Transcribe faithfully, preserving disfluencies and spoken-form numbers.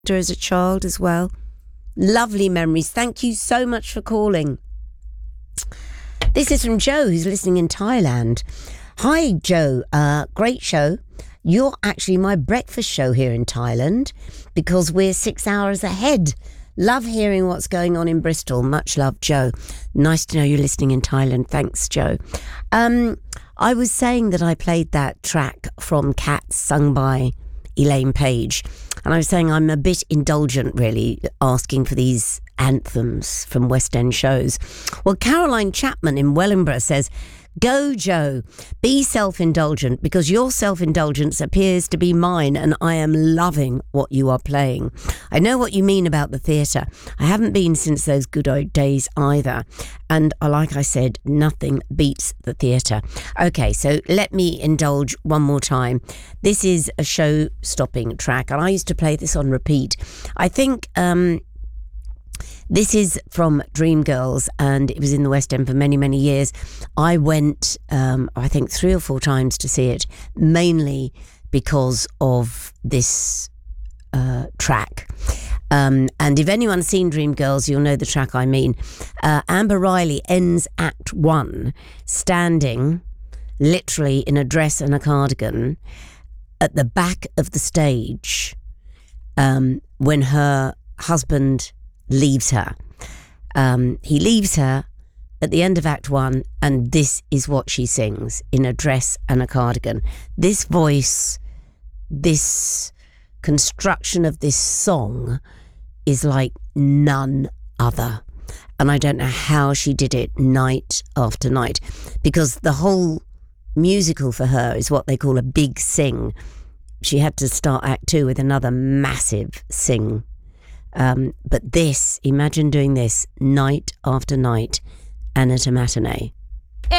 as a child as well. Lovely memories. Thank you so much for calling. This is from Joe, who's listening in Thailand. Hi, Joe. Uh, great show. You're actually my breakfast show here in Thailand because we're six hours ahead. Love hearing what's going on in Bristol. Much love, Joe. Nice to know you're listening in Thailand. Thanks, Joe. Um, I was saying that I played that track from Cats sung by Elaine Page. And I was saying I'm a bit indulgent, really, asking for these anthems from West End shows. Well, Caroline Chapman in Wellingborough says, go, Joe, be self-indulgent because your self-indulgence appears to be mine and I am loving what you are playing. I know what you mean about the theatre. I haven't been since those good old days either. And like I said, nothing beats the theatre. Okay, so let me indulge one more time. This is a show-stopping track and I used to play this on repeat. I think... um This is from Dreamgirls and it was in the West End for many, many years. I went, um, I think, three or four times to see it, mainly because of this uh, track. Um, and if anyone's seen Dreamgirls, you'll know the track I mean. Uh, Amber Riley ends Act One standing literally in a dress and a cardigan at the back of the stage um, when her husband leaves her. Um, he leaves her at the end of Act One, and this is what she sings in a dress and a cardigan. This voice, this construction of this song is like none other. And I don't know how she did it night after night, because the whole musical for her is what they call a big sing. She had to start Act Two with another massive sing. Um, but this, imagine doing this night after night and at a matinee.